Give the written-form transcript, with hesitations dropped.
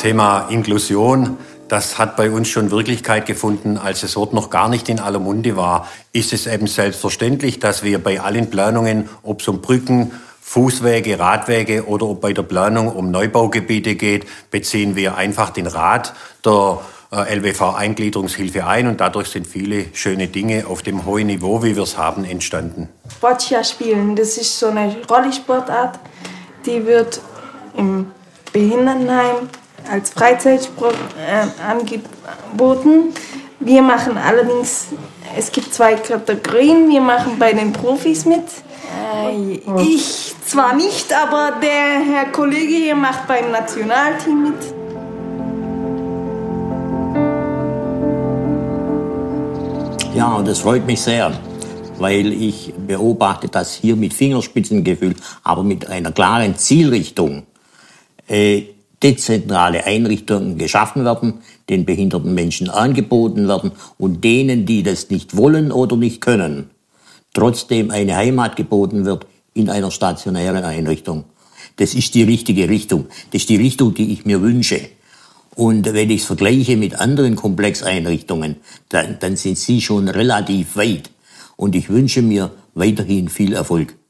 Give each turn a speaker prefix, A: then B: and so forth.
A: Thema Inklusion, das hat bei uns schon Wirklichkeit gefunden, als das Wort noch gar nicht in aller Munde war. Ist es eben selbstverständlich, dass wir bei allen Planungen, ob es um Brücken, Fußwege, Radwege oder ob bei der Planung um Neubaugebiete geht, beziehen wir einfach den Rat der LWV-Eingliederungshilfe ein und dadurch sind viele schöne Dinge auf dem hohen Niveau, wie wir es haben, entstanden.
B: Boccia spielen, das ist so eine Rollensportart, die wird im Behindertenheim als Freizeitsport angeboten. Wir machen allerdings, es gibt 2 Kategorien, wir machen bei den Profis mit. Ich zwar nicht, aber der Herr Kollege hier macht beim Nationalteam mit.
C: Ja, und das freut mich sehr, weil ich beobachte, dass hier mit Fingerspitzengefühl, aber mit einer klaren Zielrichtung dezentrale Einrichtungen geschaffen werden, den behinderten Menschen angeboten werden und denen, die das nicht wollen oder nicht können, trotzdem eine Heimat geboten wird in einer stationären Einrichtung. Das ist die richtige Richtung. Das ist die Richtung, die ich mir wünsche. Und wenn ich es vergleiche mit anderen Komplexeinrichtungen, dann sind sie schon relativ weit. Und ich wünsche mir weiterhin viel Erfolg.